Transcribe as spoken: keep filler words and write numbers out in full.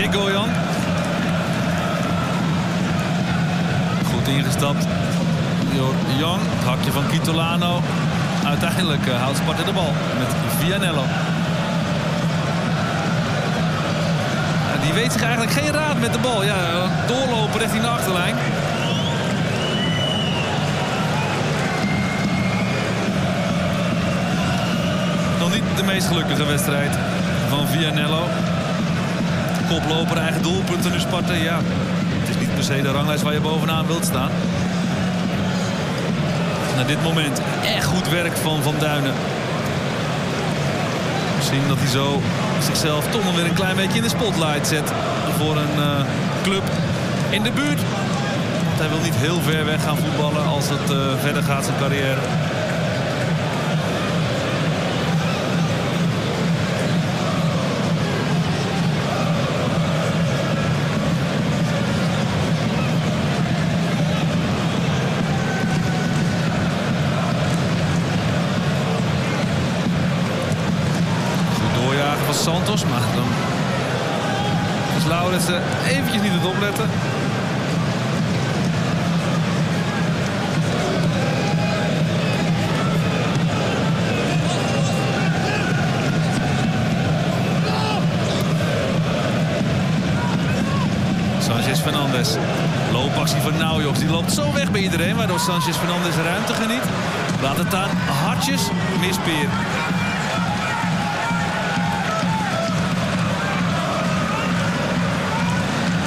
Irigoyen. Goed ingestapt. Young, het hakje van Kitolano. Uiteindelijk uh, houdt Sparta de bal met Vianello. Uh, die weet zich eigenlijk geen raad met de bal. Ja, uh, doorlopen richting de achterlijn. Nog niet de meest gelukkige wedstrijd van Vianello. Koploper, eigen doelpunten nu Sparta. Ja, het is niet per se de ranglijst waar je bovenaan wilt staan. Na dit moment echt goed werk van Van Duinen. Misschien dat hij zo zichzelf toch nog weer een klein beetje in de spotlight zet. Voor een uh, club in de buurt. Want hij wil niet heel ver weg gaan voetballen als het uh, verder gaat zijn carrière. Santos, maar dan is Lauritsen eventjes niet het opletten. Sanchez Fernandes. Loopactie van Naujoks. Die loopt zo weg bij iedereen, waardoor Sanchez Fernandes ruimte geniet. Laat het aan Hartjes mispeer.